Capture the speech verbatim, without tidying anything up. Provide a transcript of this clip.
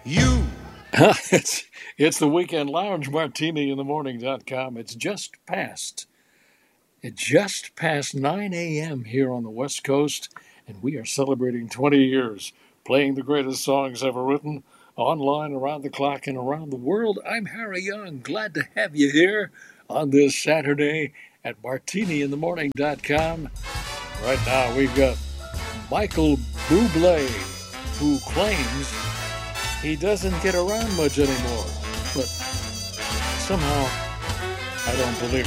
You. it's, it's the Weekend Lounge, martini in the morning dot com. It's just past, it just past nine a.m. here on the West Coast, and we are celebrating twenty years playing the greatest songs ever written online, around the clock, and around the world. I'm Harry Young. Glad to have you here on this Saturday at martini in the morning dot com. Right now, we've got Michael Bublé, who claims he doesn't get around much anymore, but somehow I don't believe